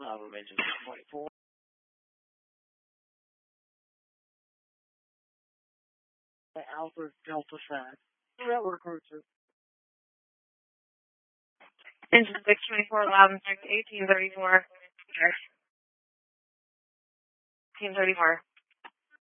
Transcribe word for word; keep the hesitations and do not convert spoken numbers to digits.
Um, engine twenty-four. Alpha Delta five. Railroad cruiser. Engine six twenty-four, loud and six, eighteen thirty-four. eighteen thirty-four.